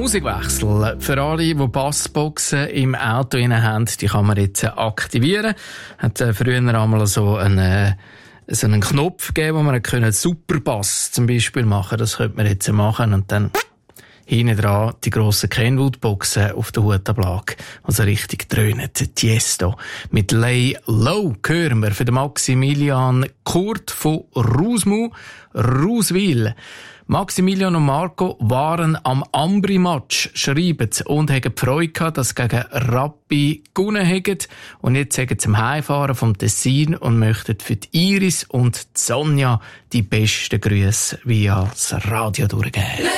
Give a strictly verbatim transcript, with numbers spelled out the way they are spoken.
Musikwechsel. Für alle, die Bassboxen im Auto haben, die kann man jetzt aktivieren. Hat äh, früher einmal so einen, äh, so einen Knopf gegeben, wo man einen Superbass zum Beispiel machen. Das könnte man jetzt machen und dann hinten dran die grossen Kenwood-Boxen auf der Hutablage, also richtig dröhnen. Tiesto. Mit Lay Low hören wir für den Maximilian Kurt von Rusmu, Ruswil. Maximilian und Marco waren am Ambri-Match, schreiben sie, und haben die Freude gehabt, dass sie gegen Rappi gewonnen haben. Und jetzt sagen sie zum Heimfahren vom Tessin und möchten für die Iris und die Sonja die besten Grüße via das Radio durchgeben.